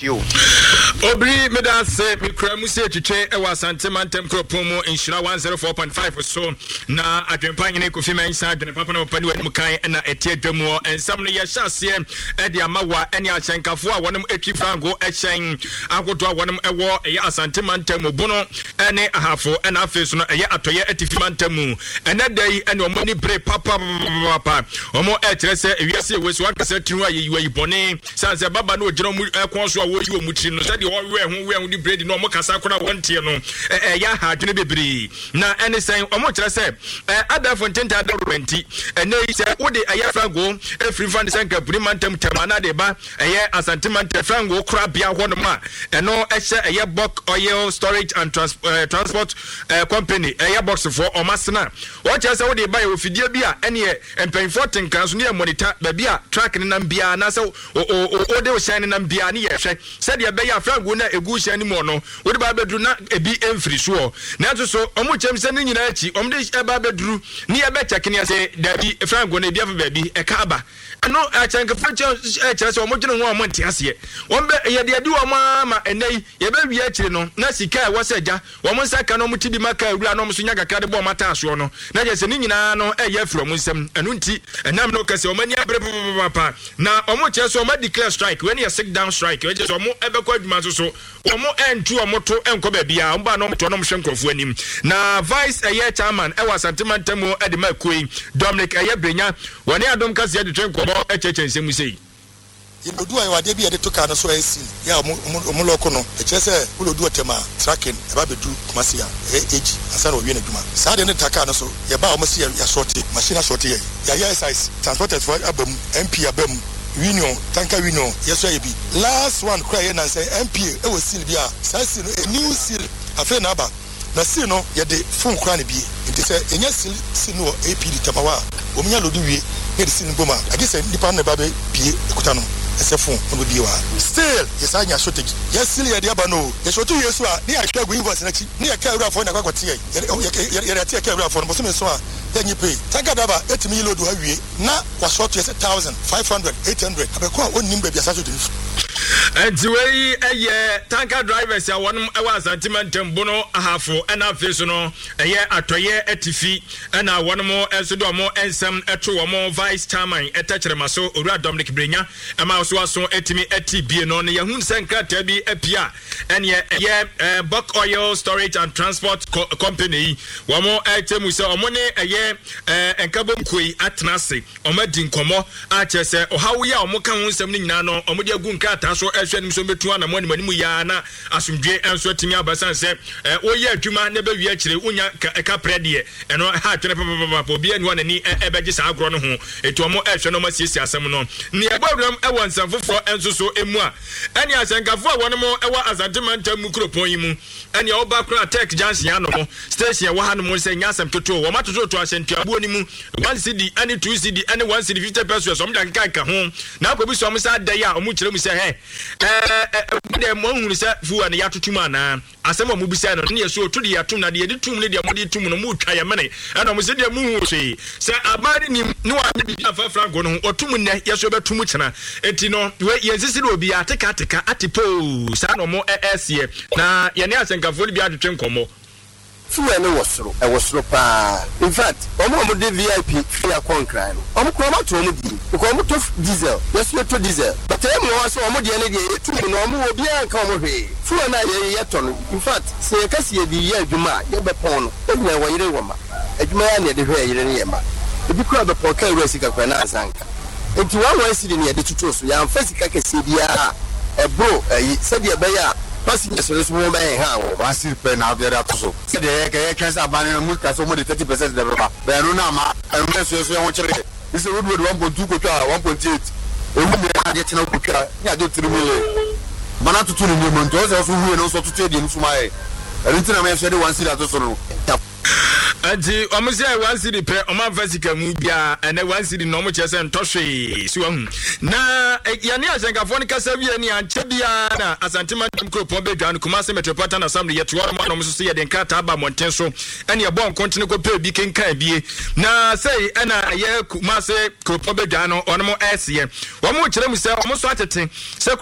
you. Obri medase mikra musie twetwe e wasante mantem kropomo inshira 104.5 so na adwempa nyene kofi mansa adwene papa na opani wani mukan na etie dwamu ensam no ye hyase e de amawa ene achenkafo a wonem etwi frango echen akoto a wonem ewo ye asante mantem obuno ene ahafo ena afeso no ye atoye atifi mantem ene dai ene omoni bre papa omo etrese ewiase weso akase tinu ayi yi bone sanse baba no ogiro mu ekonso a wo yi omutri no sade wo we di bread no mo kasa kona wontie no ya ha adwene bebre na ene sen omo kire se ada fontenta ada renti ene yi se wo de aya frango efri fan sen ka buri mantem tamana de ba asante mantem frango kra bia ho no ma eno ehye eye box oil storage and transport company box for omasena wo kire se wo de ba ye ofidie bia ene empenfo tenkan so ne monitor ba bia track ne nam bia na se o de o shine nam bia ne ye hwe se de be ya frango na egu shine mo no wo de ba bedru na ebi emfiri so na to so omo chem se ne nyina achi om de e ba bedru ne ye be check ne se da bi frango na bia fa ba bi e ka ba ano achanka fanche kire se omo gene ho omo nte ase won be ye de adi wo ma enai ye be wi akire no na sika e wo se ja wo mo saka no mo tibi maka awura no mo so nya gaka de bo mata aso no na je se ne nyina no e ye fro mo nsem enu nti enam no kase omo ni abre papa na omo kire se omo declare strike when you sit down strike we je so omo e be kwa adwuma so omo entu omo to enko ba bia omo ba no mo to no mo hwenkrofo anim na vice chairman e wasante mantamo e de makoi Dominic Brenya woni adom kase de twenko echechensem sei Yebudu ayo ade bi ade to ka no so asi ya omuloko no echese ulodu otema tracking e ba bedu kumasi ya age asana owie na dwuma sa de ne taka no so ye ba omasi ya sortie machine sortie ya size transporters for abam MP abam union tanka union yeso ye bi last one cry na say MP e wo seal bi a sa seal a new seal afa na aba na seal no ye de phone cry na bi nti say enya seal no AP di tamawa omunya lodu wie e de seal boma age say nipa na ba be bie ekuta no esefun no bi wa still yes anya shortage yes still ye dia ba no ye shotu yesu a ne akwa go invoice na chi ne ya ka awura fo na kwakwate ye ya ka awura fo no so me so a ye pay tanka daba etimi load ha wie na kwa short yes 1500 800 abekwa onnim ba bia sa so Antiwei tanker drivers ya wonum ewa sentiment bono ahafo ena afeso no atoye etifi ena wonum enso mo ensem eto wo vice chairman etachiremaso Owura Dominic Brenya ema so aso etimi etibie no ne yahun senkrata bi apia ene Buck Oil Storage and Transport Company wo etemu se omo ne enkabom koi atnase omo di nkomo a chese ohawo ya omo kan hunsem ni nyina no omo de agu nkata so ehwenim so betu ana mo animu ya na asumdwe enso timi abasan se oye adwuma na be wi akire unya ka prede eno ha twene papa obi anu anani ebeje sa agro no ho etu omo ehwe no masiesie asem no ne ebawuram ewo nsanfofo enso so emu a ene asenkafo a wono mo ewa azantemantam mu kropon yi mu ene oba kra tech junction ya no mo station wa hanu mo se nyasem toto wo matoto to asentuabu oni mu 1 cd ani 2 cd ani 1 cd 50 pesos omo da kan ho na akobi so omo sa da ya omo kire mu se he de mo hunu se fuwa ne yatotum ana asema mo bisa no ne yeso to de yatum na de tum ne de mo de tum no mo twa ya mene ana mo se de mu hu se abari ni no wa bi afa frango no otum ne yeso betum kina enti no we yensisi de obi ateka atipo sa no mo esie na ye ne asenkafo ne bi adwetwe nkomo fuwa ne wosoro pa in fact omo de VIP free akonkran omo ko ma to omo di ko omo to diesel yeso to diesel but em no so omo de ne de tu no omo obi an ka omo hwe fuwa na ye to no in fact se ye kasi ye bi ye adwuma ye be pon no e na wayire woma adwuma ya ne de hwe yire ne ye ma ebi kura be pon ka ewura sika kwa na asanka enti wa sidi ne ye de tutu so ya amfa sika kese bia bro se de be ya passengers so mo be ha wo ba sir pe na be ra to so se de ke kansa ba ne mu ka so mo de 30% de ba be no na ma em so ho kire this road 1.2 ko twa 1.8 e mu me de tina ko twa ya do 3 million bana tutu ni mo nto so hu no so tutu de nsu ma e enti na me so de 1 city to so no Anti omusia 1 city pe oma vasika mu bia ene 1 city no mo chese ntoswe si wahu na yane asenkafo ne kasa bia ni anche bia na asantemantam kropon bedwan Kumasi Metropolitan Assembly yeto no mo so ye de nkata aba monten so ene bon kontine ko pe bi kenkan bie na sei ena ye Kumasi kropon bedwan no ono mo ese wo mo kire mu se o mo so atete se